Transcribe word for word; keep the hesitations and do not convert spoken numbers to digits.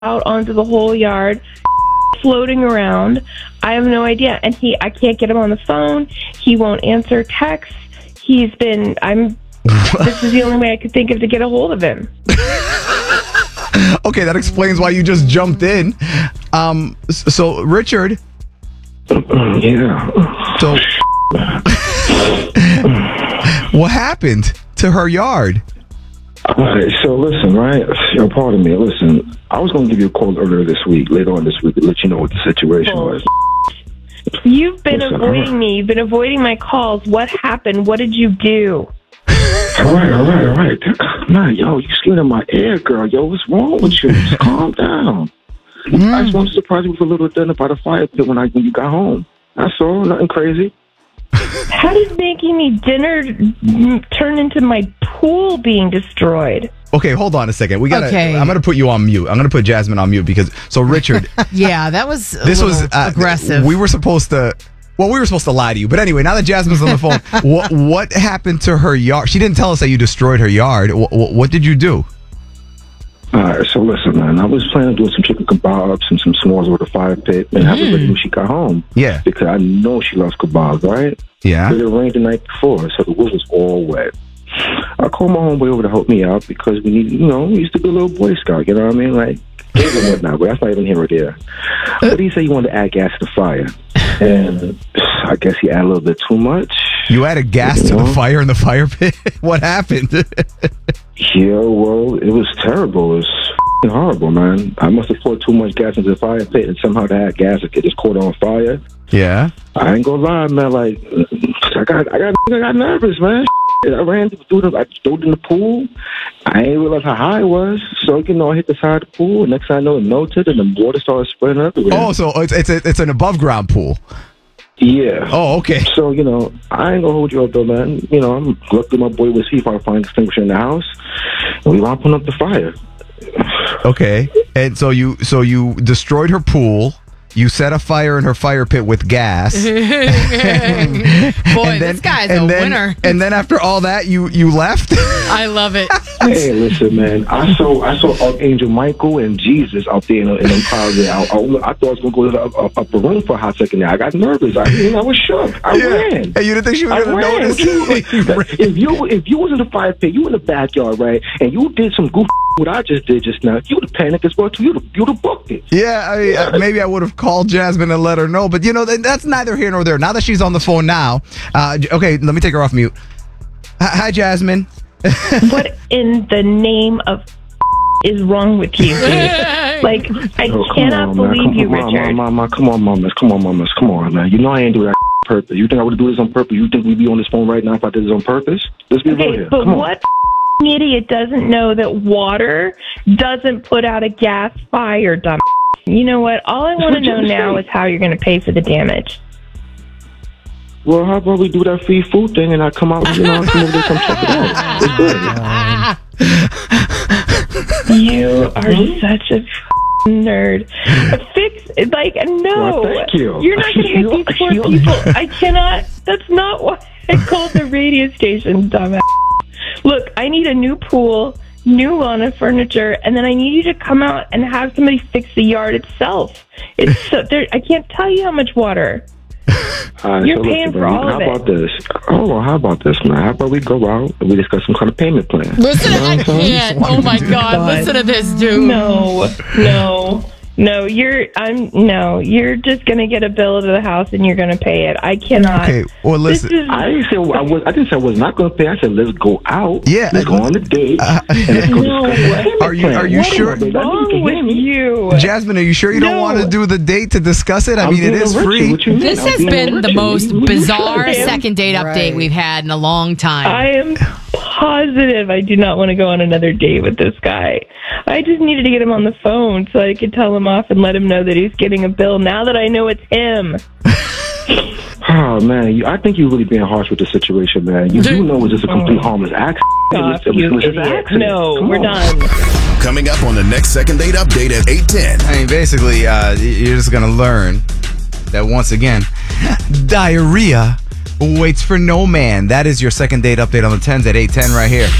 out onto the whole yard, floating around. I have no idea. And he, I can't get him on the phone. He won't answer texts. He's been, I'm, this is the only way I could think of to get a hold of him. Okay, that explains why you just jumped in. Um, so, Richard. Yeah. So, what happened to her yard? All right, so listen, right? Yo, pardon me. Listen, I was going to give you a call earlier this week, later on this week, to let you know what the situation Oh. was. You've been Listen, avoiding I'm- me. You've been avoiding my calls. What happened? What did you do? All right, all right, all right. Man, yo, you scared in my ear, girl. Yo, what's wrong with you? Just calm down. Mm. I just wanted to surprise you with a little dinner by the fire pit when I when you got home. That's all. Nothing crazy. How did making me dinner mm, turn into my pool being destroyed? Okay, hold on a second. We gotta. Okay. I'm gonna put you on mute. I'm gonna put Jasmine on mute because. So, Richard, Yeah, that was a this was little uh, aggressive. We were supposed to. Well, we were supposed to lie to you, but anyway, now that Jasmine's on the phone, what what happened to her yard? She didn't tell us that you destroyed her yard. What, what did you do? All right, so listen, man. I was planning on doing some chicken kebabs and some s'mores over the fire pit and have it ready when she got home. Yeah. Because I know she loves kebabs, right? Yeah. But it rained the night before, so the wood was all wet. I called my homeboy over to help me out because we need, you know, we used to be a little Boy Scout, you know what I mean? Like, kids and whatnot, but that's not even here or there. But he said he wanted to add gas to the fire. And I guess he added a little bit too much. You added gas to the fire in the fire pit. What happened? Yeah, well, it was terrible. It was f***ing horrible, man. I must have poured too much gas into the fire pit, and somehow that gas it just caught on fire. Yeah. I ain't gonna lie, man. Like, I got, I got, I got nervous, man. I ran through the, I threw it in the pool. I ain't realize how high it was. So, you know, I hit the side of the pool. Next thing I know, it melted, and the water started spreading everywhere. Oh, so it's it's a, it's an above ground pool. Yeah. Oh, okay. So, you know, I ain't gonna hold you up, though, man. You know, I'm luckily my boy was here if I could find an extinguisher in the house, and we wound up the fire. Okay. And so you so you destroyed her pool. You set a fire in her fire pit with gas. Boy, And then- this guy's and a then, winner. And then after all that, you you left. I love it. Hey, listen, man. I saw I saw Archangel Michael and Jesus out there in the, in the cloud there. I, I, I thought I was gonna go to the up, upper room for a hot second there. I got nervous. I, you know, I was shook. I ran. And you didn't think she was I going to ran. notice? if you if you was in the fire pit, you in the backyard, right, and you did some goofy what I just did just now, you would have panicked as well too. You'd have, you'd have booked it. Yeah, I mean, uh, maybe I would have called Jasmine and let her know. But, you know, th- that's neither here nor there. Now that she's on the phone now, uh, j- okay, let me take her off mute. H- Hi, Jasmine. What in the name of is wrong with you, dude? Like, I Oh, come cannot on, man. believe Come you, on, Richard. Mama, mama, come on, mamas. Come on, mamas. Come on, man. You know I ain't do that on purpose. You think I would do this on purpose? You think we'd be on this phone right now if I did this on purpose? Let's be real Okay, here. but Come on. what idiot doesn't know that water doesn't put out a gas fire, dumb? You know what? All I want to what you know now say. is how you're going to pay for the damage. Well, how about we do that free food thing and I come out, you know, come over there, come check it out. It's good. You are such a f***ing nerd. Fix, like, no. Well, thank you. You're not going to make these poor You- people. I cannot. That's not why I called the radio station, dumbass. Look, I need a new pool, new lawn and furniture, and then I need you to come out and have somebody fix the yard itself. It's so there. I can't tell you how much water. All right, You're so paying listen, for man, all how of it. about this? Hold on, how about this, man? How about we go out and we discuss some kind of payment plan? Listen, I can't. Oh my God, God. listen to this dude. No, no, no. You're. I'm. No. You're just gonna get a bill to the house and you're gonna pay it. I cannot. Okay, well, This listen. is. I didn't say I was. I didn't say I was not going to pay. I said let's go out. Yeah, let's go uh, on a date uh, and let's go No. discuss the payment Are you- plan. are you What sure- baby? I know you wrong can hear with me. you? Jasmine, are you sure you don't No. want to do the date to discuss it? I I'm mean, it being is Richard. free. What you mean? This I'm has being been the Richard. most You- you bizarre try. second date update Right. we've had in a long time. I am positive I do not want to go on another date with this guy. I just needed to get him on the phone so I could tell him off and let him know that he's getting a bill now that I know it's him. Oh man, you, I think you're really being harsh with the situation, man. You do know it's just a complete harmless accident. Stop, It was- it you was just an idiot. accident. No, Come we're on. done. Coming up on the next second date update at eight ten. I mean, basically, uh, you're just going to learn that once again, diarrhea waits for no man. That is your second date update on the tens at eight ten right here.